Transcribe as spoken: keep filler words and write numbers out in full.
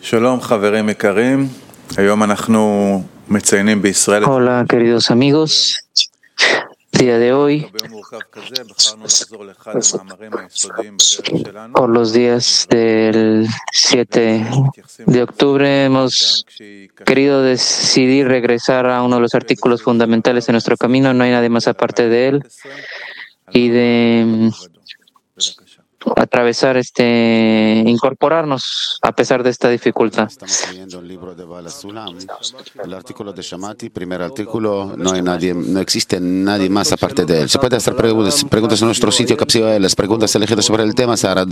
שלום חברים יקרים, היום אנחנו מציינים בישראל. Hola queridos amigos, día de hoy, por los días del siete de octubre, hemos querido decidir regresar a uno de los artículos fundamentales de nuestro camino. No hay nadie más aparte de él, y de atravesar este, incorporarnos a pesar de esta dificultad. Estamos leyendo el libro de Baal Sulam, el artículo de Shamati, primer artículo, no hay nadie, no existe nadie más aparte de él. Se puede hacer preguntas, preguntas en nuestro sitio Capsio, las preguntas elegidas sobre el tema, Sara.